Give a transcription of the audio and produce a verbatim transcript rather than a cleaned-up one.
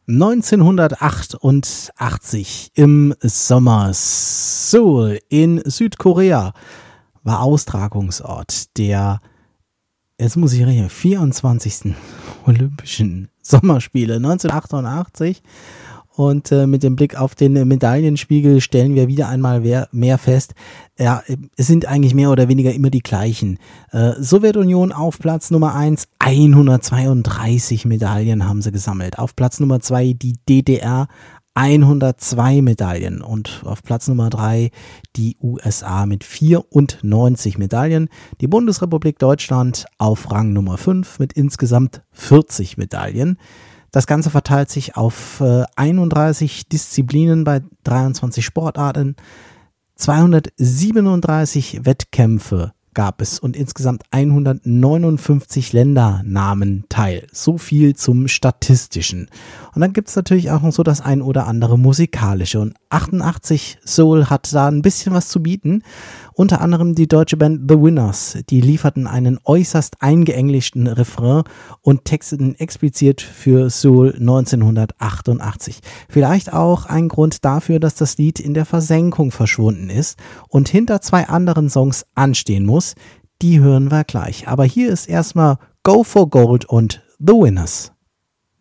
neunzehnhundertachtundachtzig im Sommer Seoul in Südkorea war Austragungsort der, jetzt muss ich rechnen, vierundzwanzigsten Olympischen Sommerspiele neunzehnhundertachtundachtzig. Und äh, mit dem Blick auf den Medaillenspiegel stellen wir wieder einmal mehr, mehr fest, ja, es sind eigentlich mehr oder weniger immer die gleichen. Äh, Sowjetunion auf Platz Nummer eins, hundertzweiunddreißig Medaillen haben sie gesammelt. Auf Platz Nummer zwei die D D R, hundertzwei Medaillen. Und auf Platz Nummer drei die U S A mit vierundneunzig Medaillen. Die Bundesrepublik Deutschland auf Rang Nummer fünf mit insgesamt vierzig Medaillen. Das Ganze verteilt sich auf äh, einunddreißig Disziplinen bei dreiundzwanzig Sportarten. zweihundertsiebenunddreißig Wettkämpfe gab es und insgesamt hundertneunundfünfzig Länder nahmen teil. So viel zum Statistischen. Und dann gibt es natürlich auch noch so das ein oder andere Musikalische. Und achtundachtzig Seoul hat da ein bisschen was zu bieten. Unter anderem die deutsche Band The Winners. Die lieferten einen äußerst eingeenglischten Refrain und texteten explizit für Seoul neunzehnhundertachtundachtzig. Vielleicht auch ein Grund dafür, dass das Lied in der Versenkung verschwunden ist und hinter zwei anderen Songs anstehen muss. Die hören wir gleich. Aber hier ist erstmal Go for Gold und The Winners.